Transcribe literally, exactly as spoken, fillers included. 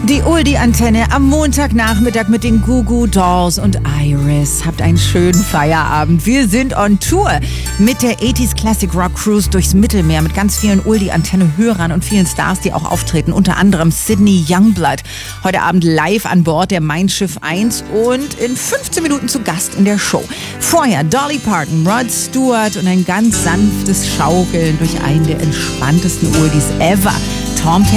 Die Oldie-Antenne am Montagnachmittag mit den Goo Goo Dolls und Iris. Habt einen schönen Feierabend. Wir sind on Tour mit der achtziger Classic Rock Cruise durchs Mittelmeer mit ganz vielen Oldie-Antenne-Hörern und vielen Stars, die auch auftreten. Unter anderem Sydney Youngblood. Heute Abend live an Bord der Mein Schiff eins und in fünfzehn Minuten zu Gast in der Show. Vorher Dolly Parton, Rod Stewart und ein ganz sanftes Schaukeln durch einen der entspanntesten Oldies ever. Tom Petty